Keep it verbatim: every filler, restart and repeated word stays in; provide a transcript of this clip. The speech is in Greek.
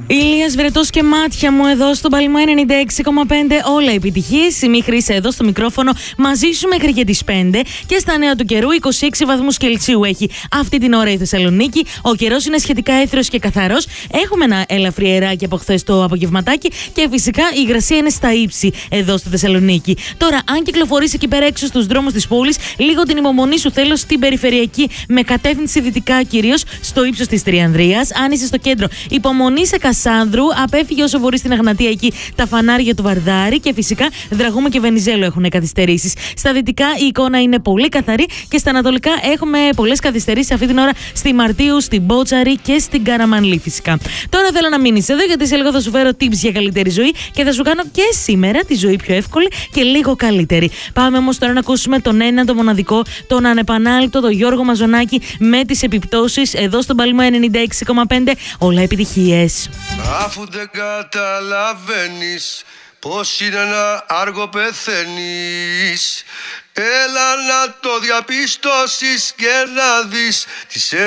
Ηλίας Βρετός και μάτια μου εδώ στον Παλαιμό ενενήντα έξι κόμμα πέντε. Όλα επιτυχίες. Η Χρύσα εδώ στο μικρόφωνο μαζί σου μέχρι και τις πέντε. Και στα νέα του καιρού, είκοσι έξι βαθμούς Κελσίου έχει αυτή την ώρα η Θεσσαλονίκη. Ο καιρός είναι σχετικά έθριος και καθαρός. Έχουμε ένα ελαφρύ αεράκι από χθες το απογευματάκι. Και φυσικά η υγρασία είναι στα ύψη εδώ στη Θεσσαλονίκη. Τώρα, αν κυκλοφορείς εκεί πέρα έξω στους δρόμους της πόλης, λίγο την υπομονή σου θέλω στην περιφερειακή με κατεύθυνση δυτικά κυρίως στο ύψος της Τριανδρίας. Αν είσαι στο κέντρο, υπομονή σε Κασάνδρου, απέφυγε όσο μπορεί στην Αγνατία εκεί τα φανάρια του Βαρδάρη και φυσικά Δραγούμο και Βενιζέλο έχουν καθυστερήσεις. Στα δυτικά η εικόνα είναι πολύ καθαρή και στα ανατολικά έχουμε πολλές καθυστερήσεις αυτή την ώρα στη Μαρτίου, στην Μπότσαρη και στην Καραμανλή φυσικά. Τώρα θέλω να μείνεις εδώ γιατί σε λίγο θα σου φέρω tips για καλύτερη ζωή και θα σου κάνω και σήμερα τη ζωή πιο εύκολη και λίγο καλύτερη. Πάμε όμως τώρα να ακούσουμε τον ένα, το μοναδικό, τον ανεπανάληπτο, τον Γιώργο Μαζονάκη με τις επιπτώσεις εδώ στον Παλαιμό ενενήντα έξι κόμμα πέντε. Όλα επιτυχίες. Αφού δεν καταλαβαίνεις πως είναι ένα άργο πεθαίνεις, έλα να το διαπιστώσεις και να δεις τις